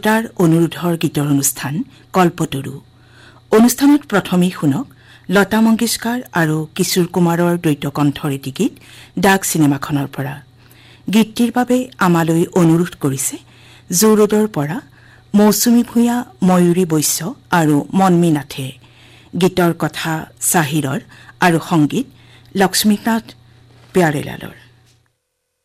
শ্ৰোতাৰ অনুৰোধৰ গীতৰ অনুষ্ঠান কল্পতৰু। অনুষ্ঠানত প্ৰথমেই শুনক লতা মংগেশকাৰ আৰু কিশোৰ কুমাৰৰ দ্বৈত কণ্ঠৰ এটি গীত ডাক চিনেমাখনৰ পৰা। গীতটিৰ বাবে আমালৈ অনুৰোধ কৰিছে জোৰদৰ পৰা মৌচুমী ভূঞা, ময়ূৰী বৈশ্য আৰু মন্মী নাথে। গীতৰ কথা চাহিৰৰ আৰু সংগীত লক্ষ্মীনাথ প্যাৰেলালৰ।